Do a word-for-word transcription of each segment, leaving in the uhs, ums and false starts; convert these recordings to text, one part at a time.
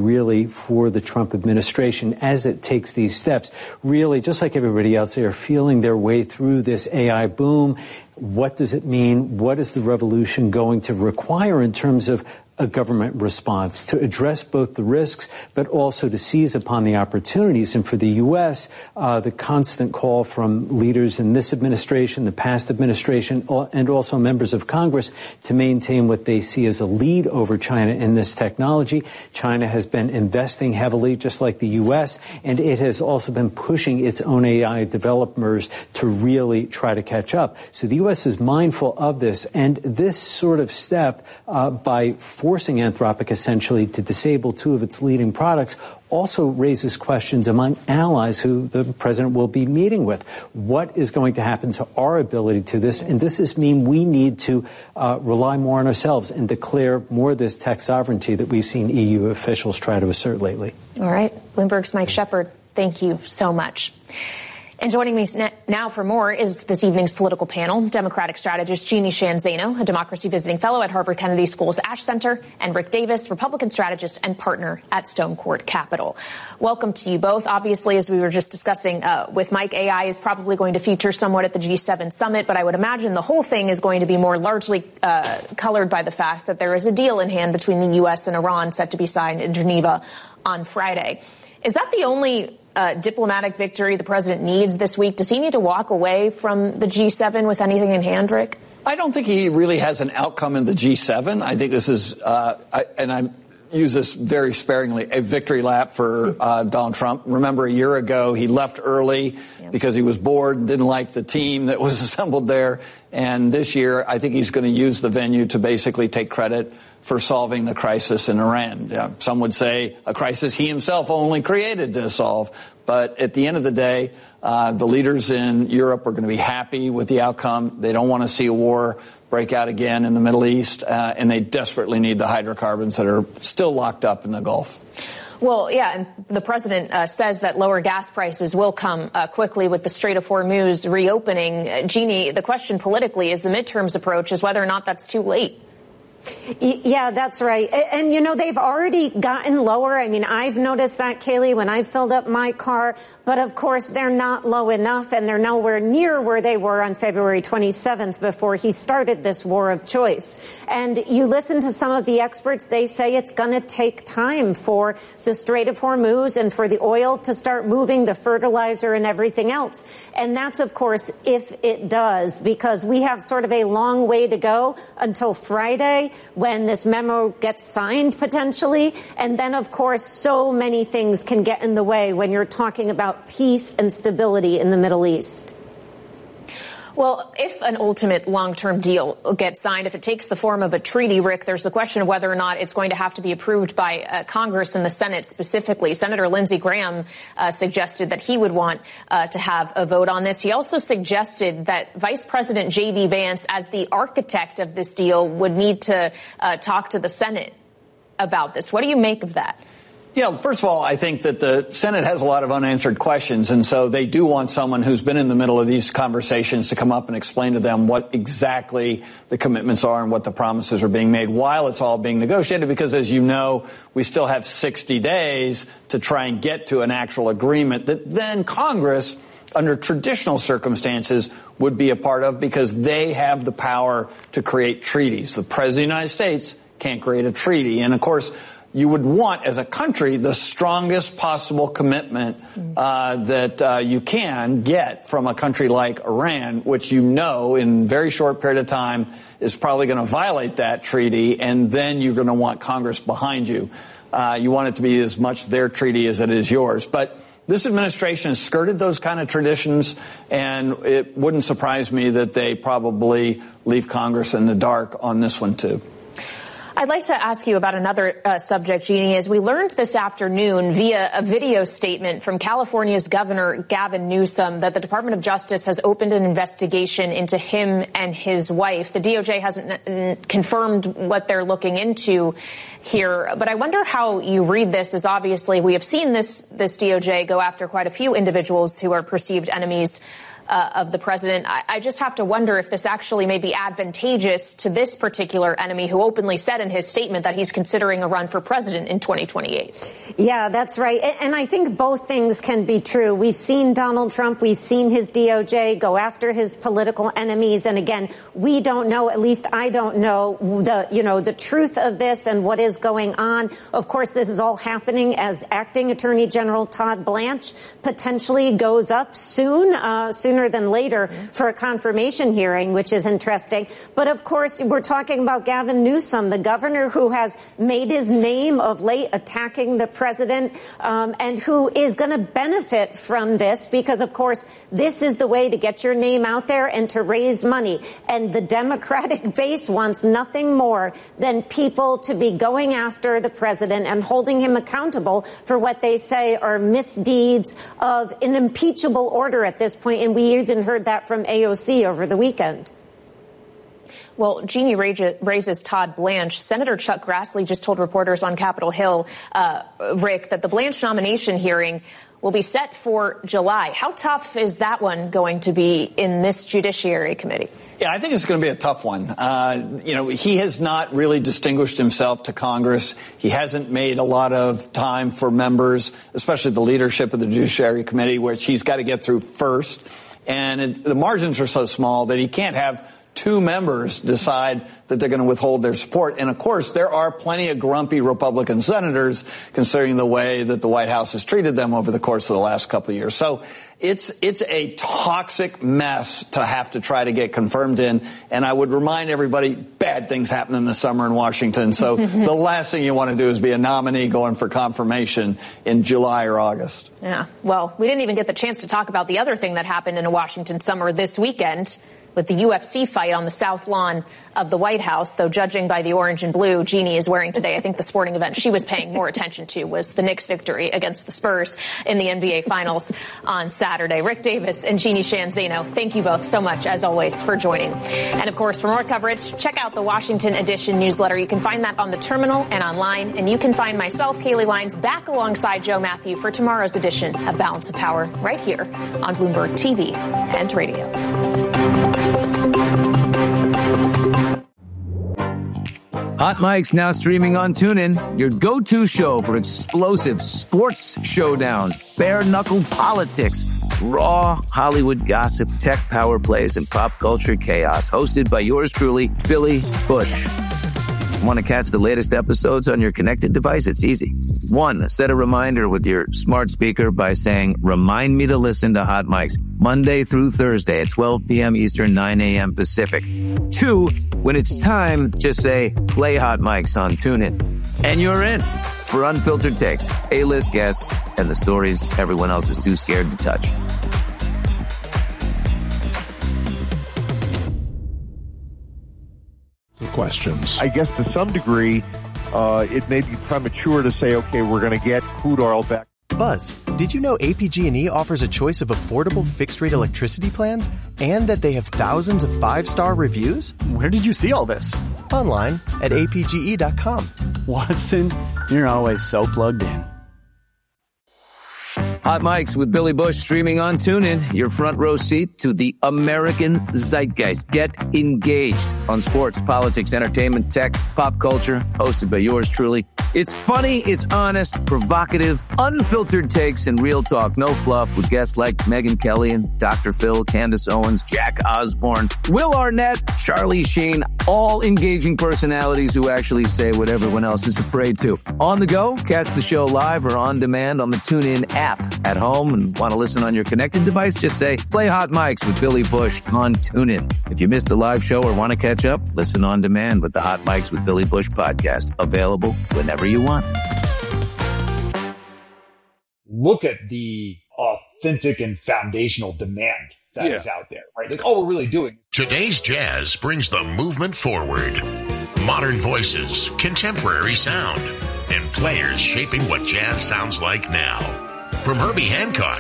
really for the Trump administration as it takes these steps. Really, just like everybody else, they are feeling their way through this A I boom. What does it mean? What is the revolution going to require in terms of a government response to address both the risks, but also to seize upon the opportunities? And for the U S, uh, the constant call from leaders in this administration, the past administration, and also members of Congress to maintain what they see as a lead over China in this technology. China has been investing heavily, just like the U S, and it has also been pushing its own A I developers to really try to catch up. So the U S is mindful of this, and this sort of step uh, by forcing Anthropic essentially to disable two of its leading products also raises questions among allies who the president will be meeting with. What is going to happen to our ability to this? And does this mean we need to uh, rely more on ourselves and declare more of this tech sovereignty that we've seen E U officials try to assert lately? All right. Bloomberg's Mike Shepard, thank you so much. And joining me now for more is this evening's political panel, Democratic strategist Jeannie Sheehan Zaino, a democracy visiting fellow at Harvard Kennedy School's Ash Center, and Rick Davis, Republican strategist and partner at Stone Court Capital. Welcome to you both. Obviously, as we were just discussing uh, with Mike, A I is probably going to feature somewhat at the G seven summit, but I would imagine the whole thing is going to be more largely uh, colored by the fact that there is a deal in hand between the U S and Iran set to be signed in Geneva on Friday. Is that the only Uh, diplomatic victory the president needs this week? Does he need to walk away from the G seven with anything in hand, Rick? I don't think he really has an outcome in the G seven. I think this is, uh, I, and I use this very sparingly, a victory lap for uh, Donald Trump. Remember, a year ago, he left early yeah. because he was bored and didn't like the team that was assembled there. And this year, I think he's going to use the venue to basically take credit for solving the crisis in Iran. Yeah, some would say a crisis he himself only created to solve. But at the end of the day, uh, the leaders in Europe are going to be happy with the outcome. They don't want to see a war break out again in the Middle East, uh, and they desperately need the hydrocarbons that are still locked up in the Gulf. Well, yeah, and the president uh, says that lower gas prices will come uh, quickly with the Strait of Hormuz reopening. Uh, Jeannie, the question politically is the midterms approach is whether or not that's too late. Yeah, that's right. And, you know, they've already gotten lower. I mean, I've noticed that, Kayleigh, when I filled up my car. But, of course, they're not low enough, and they're nowhere near where they were on February twenty-seventh before he started this war of choice. And you listen to some of the experts, they say it's going to take time for the Strait of Hormuz and for the oil to start moving, the fertilizer and everything else. And that's, of course, if it does, because we have sort of a long way to go until Friday, when this memo gets signed potentially. And then, of course, so many things can get in the way when you're talking about peace and stability in the Middle East. Well, if an ultimate long-term deal gets signed, if it takes the form of a treaty, Rick, there's the question of whether or not it's going to have to be approved by uh, Congress and the Senate specifically. Senator Lindsey Graham uh, suggested that he would want uh, to have a vote on this. He also suggested that Vice President J D. Vance, as the architect of this deal, would need to uh, talk to the Senate about this. What do you make of that? Yeah, first of all, I think that the Senate has a lot of unanswered questions, and so they do want someone who's been in the middle of these conversations to come up and explain to them what exactly the commitments are and what the promises are being made while it's all being negotiated, because, as you know, we still have sixty days to try and get to an actual agreement that then Congress, under traditional circumstances, would be a part of, because they have the power to create treaties. The President of the United States can't create a treaty. And, of course, you would want, as a country, the strongest possible commitment uh, that uh, you can get from a country like Iran, which you know in a very short period of time is probably going to violate that treaty, and then you're going to want Congress behind you. Uh, you want it to be as much their treaty as it is yours. But this administration has skirted those kind of traditions, and it wouldn't surprise me that they probably leave Congress in the dark on this one, too. I'd like to ask you about another uh, subject, Jeannie. As we learned this afternoon via a video statement from California's Governor Gavin Newsom that the Department of Justice has opened an investigation into him and his wife. The D O J hasn't n- confirmed what they're looking into here, but I wonder how you read this, as obviously we have seen this, this D O J go after quite a few individuals who are perceived enemies uh, of the president. I, I just have to wonder if this actually may be advantageous to this particular enemy who openly said in his statement that he's considering a run for president in twenty twenty-eight. Yeah, that's right. And I think both things can be true. We've seen Donald Trump. We've seen his D O J go after his political enemies. And again, we don't know, at least I don't know the, you know, the truth of this and what is going on. Of course, this is all happening as acting Attorney General Todd Blanche potentially goes up soon, uh, sooner than later for a confirmation hearing, which is interesting. But of course, we're talking about Gavin Newsom, the governor who has made his name of late attacking the president, um, and who is going to benefit from this because, of course, this is the way to get your name out there and to raise money. And the Democratic base wants nothing more than people to be going after the president and holding him accountable for what they say are misdeeds of an impeachable order at this point. And we even heard that from A O C over the weekend. Well, Jeannie raises Todd Blanche. Senator Chuck Grassley just told reporters on Capitol Hill, uh, Rick, that the Blanche nomination hearing will be set for July. How tough is that one going to be in this Judiciary Committee? Yeah, I think it's going to be a tough one. Uh, you know, he has not really distinguished himself to Congress. He hasn't made a lot of time for members, especially the leadership of the Judiciary Committee, which he's got to get through first. And it, the margins are so small that he can't have two members decide that they're going to withhold their support. And, of course, there are plenty of grumpy Republican senators, considering the way that the White House has treated them over the course of the last couple of years. So it's it's a toxic mess to have to try to get confirmed in. And I would remind everybody, bad things happen in the summer in Washington. So the last thing you want to do is be a nominee going for confirmation in July or August. Yeah, well, we didn't even get the chance to talk about the other thing that happened in a Washington summer this weekend with the U F C fight on the south lawn of the White House, though judging by the orange and blue Jeannie is wearing today, I think the sporting event she was paying more attention to was the Knicks' victory against the Spurs in the N B A Finals on Saturday. Rick Davis and Jeannie Sheehan Zaino, thank you both so much, as always, for joining. And, of course, for more coverage, check out the Washington Edition newsletter. You can find that on the terminal and online. And you can find myself, Kaylee Lines, back alongside Joe Matthew for tomorrow's edition of Balance of Power right here on Bloomberg T V and radio. Hot Mike's now streaming on TuneIn, your go-to show for explosive sports showdowns, bare-knuckle politics, raw Hollywood gossip, tech power plays, and pop culture chaos. Hosted by yours truly, Billy Bush. Want to catch the latest episodes on your connected device? It's easy. One, set a reminder with your smart speaker by saying, remind me to listen to Hot Mike's Monday through Thursday at twelve p.m. Eastern, nine a.m. Pacific. Two, when it's time, just say, play Hot Mike's on TuneIn. And you're in for unfiltered takes, A-list guests, and the stories everyone else is too scared to touch. Questions. I guess to some degree, uh, it may be premature to say, okay, we're going to get crude oil back. Buzz, did you know A P G and E offers a choice of affordable fixed-rate electricity plans and that they have thousands of five-star reviews? Where did you see all this? Online at A P G E dot com. Watson, you're always so plugged in. Hot Mike's with Billy Bush streaming on TuneIn, your front row seat to the American zeitgeist. Get engaged on sports, politics, entertainment, tech, pop culture, hosted by yours truly. It's funny, it's honest, provocative, unfiltered takes, and real talk. No fluff with guests like Megyn Kelly and Doctor Phil, Candace Owens, Jack Osborne, Will Arnett, Charlie Sheen, all engaging personalities who actually say what everyone else is afraid to. On the go, catch the show live or on demand on the TuneIn app. At home and want to listen on your connected device, just say, play Hot Mike's with Billy Bush on TuneIn. If you missed the live show or want to catch up, listen on demand with the Hot Mike's with Billy Bush podcast. Available whenever you want. Look at the authentic and foundational demand that yeah. is out there, right? Like all we're really doing. Today's jazz brings the movement forward. Modern voices, contemporary sound, and players shaping what jazz sounds like now. From Herbie Hancock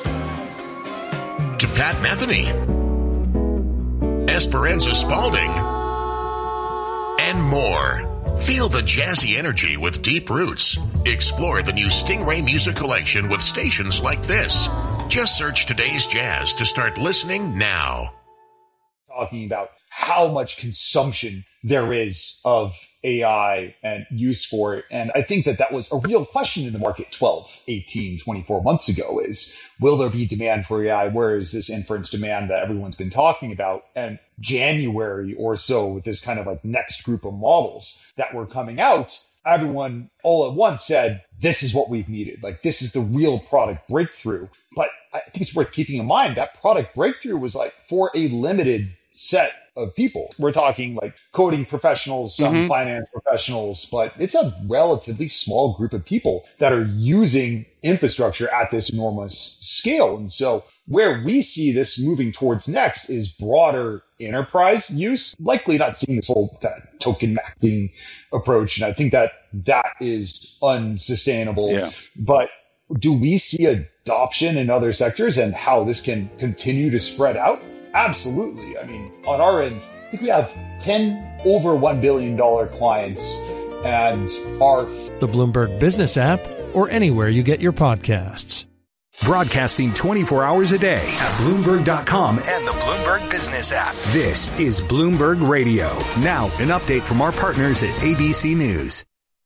to Pat Metheny, Esperanza Spalding, and more. Feel the jazzy energy with deep roots. Explore the new Stingray Music Collection with stations like this. Just search Today's Jazz to start listening now. Talking about how much consumption there is of A I and use for it. And I think that that was a real question in the market twelve, eighteen, twenty-four months ago is, will there be demand for A I? Where is this inference demand that everyone's been talking about? And January or so, with this kind of like next group of models that were coming out, everyone all at once said, this is what we've needed. Like, this is the real product breakthrough. But I think it's worth keeping in mind that product breakthrough was like for a limited set of people. We're talking like coding professionals, some mm-hmm. finance professionals, but it's a relatively small group of people that are using infrastructure at this enormous scale. And so where we see this moving towards next is broader enterprise use, likely not seeing this whole kind of token maxing approach. And I think that that is unsustainable. Yeah. But do we see adoption in other sectors and how this can continue to spread out? Absolutely. I mean, on our end, I think we have ten over one billion dollars clients and our... The Bloomberg Business app or anywhere you get your podcasts. Broadcasting twenty-four hours a day at Bloomberg dot com and the Bloomberg Business app. This is Bloomberg Radio. Now, an update from our partners at A B C News.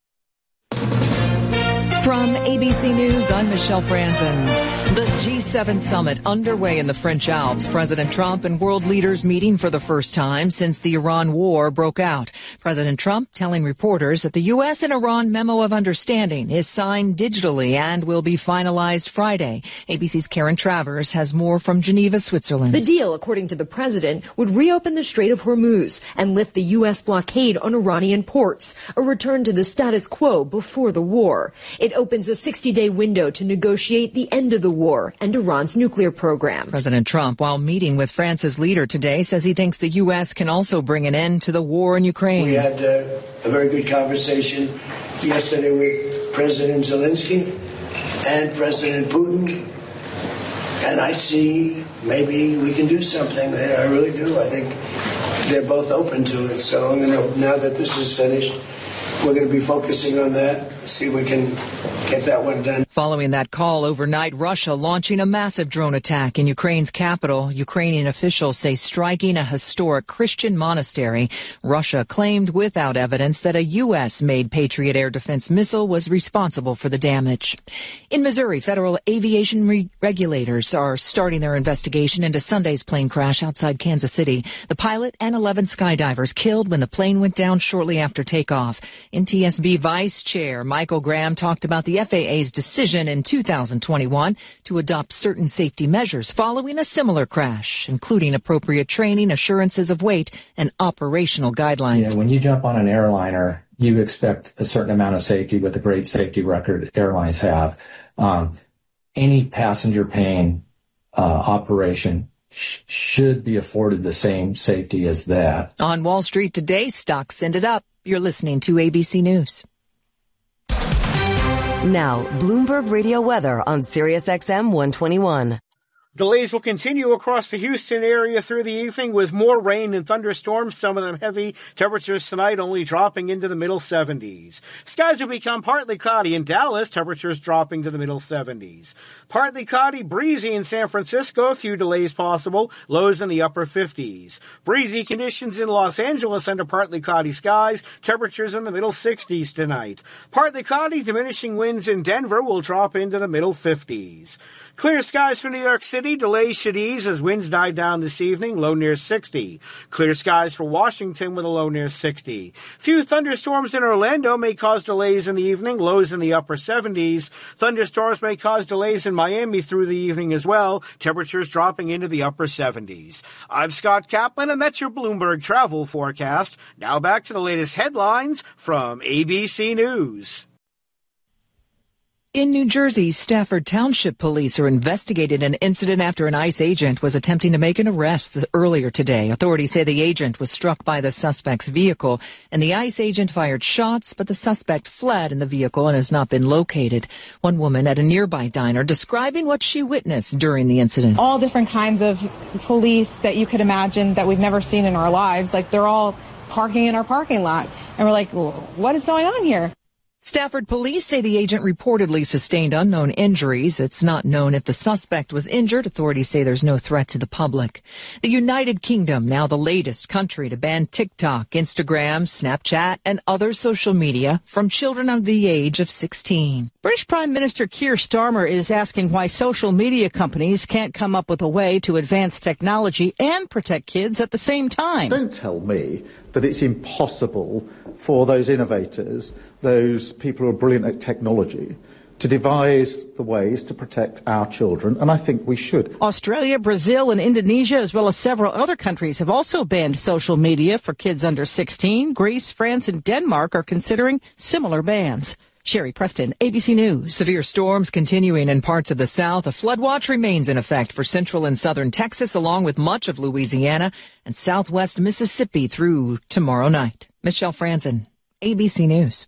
From A B C News, I'm Michelle Franzen. The G seven summit underway in the French Alps. President Trump and world leaders meeting for the first time since the Iran war broke out. President Trump telling reporters that the U S and Iran memo of understanding is signed digitally and will be finalized Friday. A B C's Karen Travers has more from Geneva, Switzerland. The deal, according to the president, would reopen the Strait of Hormuz and lift the U S blockade on Iranian ports, a return to the status quo before the war. It opens a sixty-day window to negotiate the end of the war. War and Iran's nuclear program. President Trump, while meeting with France's leader today, says he thinks the U S can also bring an end to the war in Ukraine. We had uh, a very good conversation yesterday with President Zelensky and President Putin, and I see maybe we can do something there. I really do. I think they're both open to it. So I'm going to, now that this is finished, we're going to be focusing on that, see if we can get that one done. Following that call overnight, Russia launching a massive drone attack in Ukraine's capital. Ukrainian officials say striking a historic Christian monastery. Russia claimed without evidence that a U S-made Patriot air defense missile was responsible for the damage. In Missouri, federal aviation re- regulators are starting their investigation into Sunday's plane crash outside Kansas City. The pilot and eleven skydivers killed when the plane went down shortly after takeoff. N T S B Vice Chair Michael Graham talked about the F A A's decision in two thousand twenty-one to adopt certain safety measures following a similar crash, including appropriate training, assurances of weight, and operational guidelines. Yeah, when you jump on an airliner, you expect a certain amount of safety with the great safety record airlines have. Um, any passenger plane uh, operation sh- should be afforded the same safety as that. On Wall Street today, stocks ended up. You're listening to A B C News. Now, Bloomberg Radio weather on Sirius X M one twenty-one. Delays will continue across the Houston area through the evening with more rain and thunderstorms, some of them heavy. Temperatures tonight only dropping into the middle seventies. Skies will become partly cloudy in Dallas, temperatures dropping to the middle seventies. Partly cloudy, breezy in San Francisco, a few delays possible, lows in the upper fifties. Breezy conditions in Los Angeles under partly cloudy skies, temperatures in the middle sixties tonight. Partly cloudy, diminishing winds in Denver will drop into the middle fifties. Clear skies for New York City. Delays should ease as winds die down this evening, low near sixty. Clear skies for Washington with a low near sixty. Few thunderstorms in Orlando may cause delays in the evening, lows in the upper seventies. Thunderstorms may cause delays in Miami through the evening as well, temperatures dropping into the upper seventies. I'm Scott Kaplan, and that's your Bloomberg travel forecast. Now back to the latest headlines from A B C News. In New Jersey, Stafford Township police are investigating an incident after an ICE agent was attempting to make an arrest earlier today. Authorities say the agent was struck by the suspect's vehicle, and the ICE agent fired shots, but the suspect fled in the vehicle and has not been located. One woman at a nearby diner describing what she witnessed during the incident. All different kinds of police that you could imagine that we've never seen in our lives. Like, they're all parking in our parking lot. And we're like, well, what is going on here? Stafford police say the agent reportedly sustained unknown injuries. It's not known if the suspect was injured. Authorities say there's no threat to the public. The United Kingdom, now the latest country to ban TikTok, Instagram, Snapchat, and other social media from children under the age of sixteen. British Prime Minister Keir Starmer is asking why social media companies can't come up with a way to advance technology and protect kids at the same time. Don't tell me that it's impossible for those innovators, those people who are brilliant at technology, to devise the ways to protect our children, and I think we should. Australia, Brazil, and Indonesia, as well as several other countries, have also banned social media for kids under sixteen. Greece, France, and Denmark are considering similar bans. Sherry Preston, A B C News. Severe storms continuing in parts of the South. A flood watch remains in effect for central and southern Texas, along with much of Louisiana and southwest Mississippi through tomorrow night. Michelle Franzen, A B C News.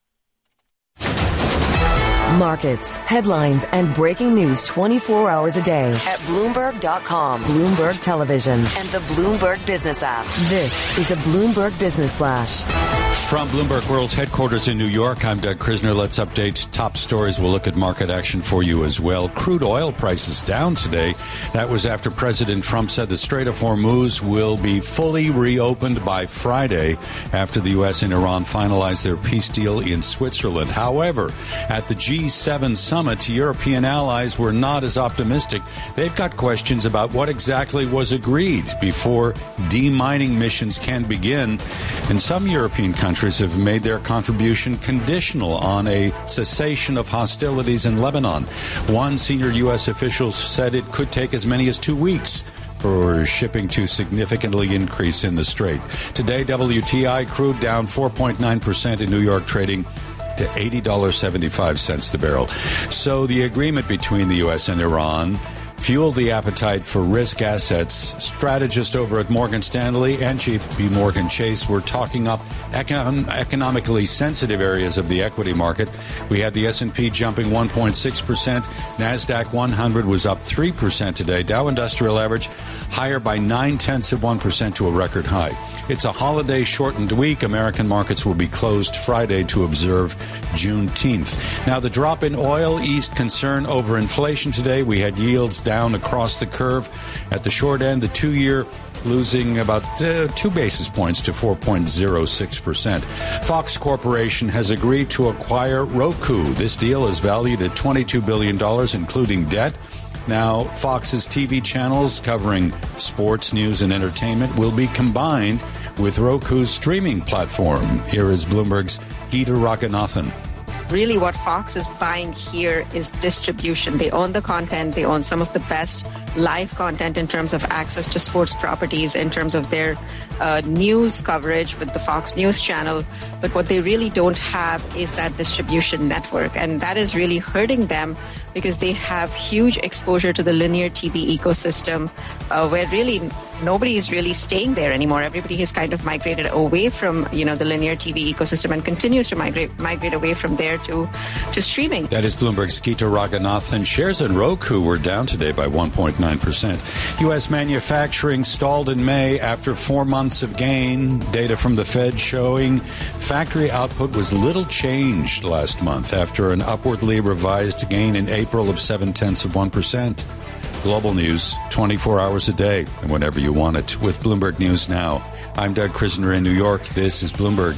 Markets, headlines, and breaking news twenty-four hours a day at Bloomberg dot com, Bloomberg Television, and the Bloomberg Business app. This is a Bloomberg Business Flash. From Bloomberg World Headquarters in New York, I'm Doug Krisner. Let's update top stories. We'll look at market action for you as well. Crude oil prices down today. That was after President Trump said the Strait of Hormuz will be fully reopened by Friday after the U S and Iran finalize their peace deal in Switzerland. However, at the G seven summit, European allies were not as optimistic. They've got questions about what exactly was agreed before demining missions can begin. And some European countries have made their contribution conditional on a cessation of hostilities in Lebanon. One senior U S official said it could take as many as two weeks for shipping to significantly increase in the strait. Today, W T I crude down four point nine percent in New York, trading to eighty dollars and seventy-five cents the barrel. So the agreement between the U S and Iran fueled the appetite for risk assets. Strategists over at Morgan Stanley and J P Morgan Chase were talking up econ- economically sensitive areas of the equity market. We had the S and P jumping one point six percent. NASDAQ one hundred was up three percent today. Dow Industrial Average higher by nine-tenths of one percent to a record high. It's a holiday-shortened week. American markets will be closed Friday to observe Juneteenth. Now, the drop in oil eased concern over inflation today. We had yields down across the curve. At the short end, the two-year losing about uh, two basis points to four point oh six percent. Fox Corporation has agreed to acquire Roku. This deal is valued at twenty-two billion dollars, including debt. Now, Fox's T V channels covering sports, news, and entertainment will be combined with Roku's streaming platform. Here is Bloomberg's Geeta Raghunathan. Really what Fox is buying here is distribution. They own the content. They own some of the best live content in terms of access to sports properties, in terms of their uh, news coverage with the Fox News channel. But what they really don't have is that distribution network. And that is really hurting them because they have huge exposure to the linear T V ecosystem, uh, where really nobody is really staying there anymore. Everybody has kind of migrated away from, you know, the linear T V ecosystem and continues to migrate migrate away from there to, to streaming. That is Bloomberg's Geeta Raghunathan. Shares in Roku were down today by one point nine percent. U S manufacturing stalled in May after four months of gain. Data from the Fed showing factory output was little changed last month after an upwardly revised gain in April of seven-tenths of one percent. Global news, twenty-four hours a day, and whenever you want it, with Bloomberg News Now. I'm Doug Krisner in New York. This is Bloomberg.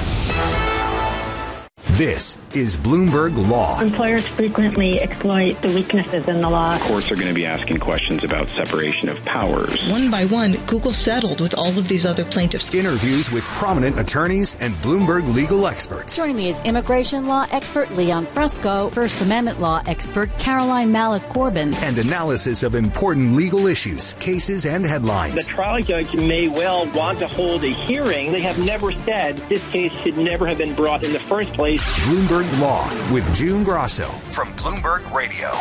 This is Bloomberg Law. Employers frequently exploit the weaknesses in the law. Courts are going to be asking questions about separation of powers. One by one, Google settled with all of these other plaintiffs. Interviews with prominent attorneys and Bloomberg legal experts. Joining me is immigration law expert Leon Fresco, First Amendment law expert Caroline Malik-Corbin, and analysis of important legal issues, cases, and headlines. The trial judge may well want to hold a hearing. They have never said this case should never have been brought in the first place. Bloomberg Law with June Grosso from Bloomberg Radio.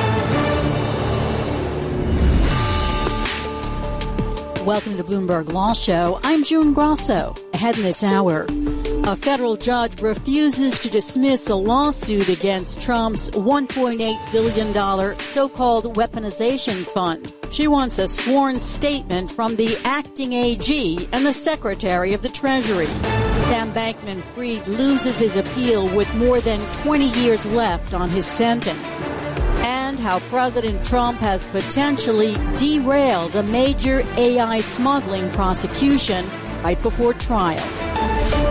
Welcome to the Bloomberg Law Show. I'm June Grosso. Ahead in this hour, a federal judge refuses to dismiss a lawsuit against Trump's one point eight billion dollars so-called weaponization fund. She wants a sworn statement from the acting A G and the Secretary of the Treasury. Sam Bankman-Fried loses his appeal with more than twenty years left on his sentence. And how President Trump has potentially derailed a major A I smuggling prosecution right before trial.